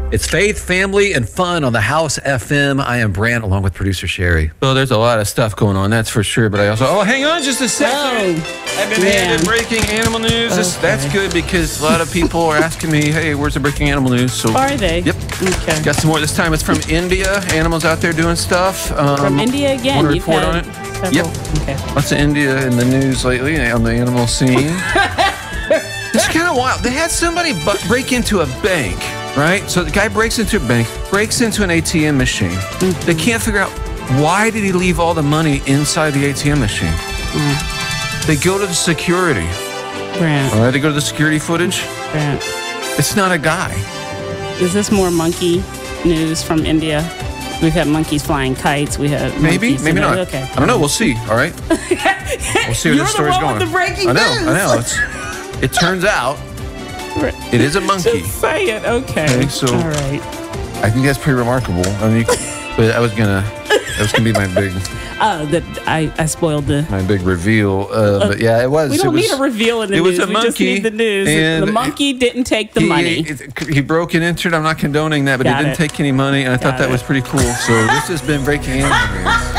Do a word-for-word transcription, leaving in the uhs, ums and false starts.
It's faith, family, and fun on the House F M. I am Brant, along with producer Sherry. Well, there's a lot of stuff going on, that's for sure. But I also, oh, hang on just a second. Oh, I've been man. handed breaking animal news. This- Okay. That's good because a lot of people are asking me, hey, where's the breaking animal news? So, Are they? Yep. Okay. Got some more. This time it's from India. Animals out there doing stuff. Um, From India again. Want to You've report had on it? several- Yep. Okay. Lots of India in the news lately on the animal scene. It's kind of wild. They had somebody bu- break into a bank, right? So the guy breaks into a bank, breaks into an A T M machine. Mm-hmm. They can't figure out why did he leave all the money inside the A T M machine. Mm. They go to the security. Brant, All right, they go to the security footage. Brant. It's not a guy. Is this more monkey news from India? We've had monkeys flying kites. We had Maybe, monkeys maybe in- not. Okay. I don't know. We'll see. All right. We'll see where You're this the story's one going. with the breaking I know. news. I know. It's, it turns out it is a monkey. Just say it. Okay. Okay, so- All right. I think that's pretty remarkable. I mean, but I was gonna. That was gonna be my big, Oh, that I, I spoiled the. my big reveal. Uh, but yeah, it was. We don't it was, need a reveal in the it news. was a we just monkey, need the news. and The monkey didn't take the he, money. He, he broke and entered. I'm not condoning that, but Got he didn't it. take any money, and I thought Got that it. was pretty cool. So this has been breaking animal news.